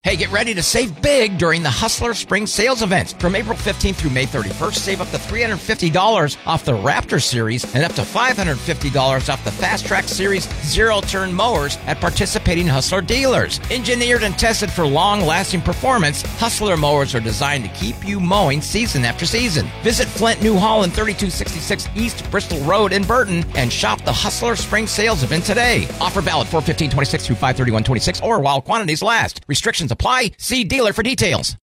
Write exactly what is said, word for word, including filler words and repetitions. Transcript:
Hey, get ready to save big during the Hustler Spring Sales Event. From April fifteenth through May thirty-first, save up to three hundred fifty dollars off the Raptor Series and up to five hundred fifty dollars off the Fast Track Series zero-turn mowers at participating Hustler dealers. Engineered and tested for long-lasting performance, Hustler mowers are designed to keep you mowing season after season. Visit Flint New Holland, thirty-two sixty-six East Bristol Road in Burton, and shop the Hustler Spring Sales Event today. Offer valid four fifteen twenty-six through five thirty-one twenty-six or while quantities last. Restrictions apply. See dealer for details.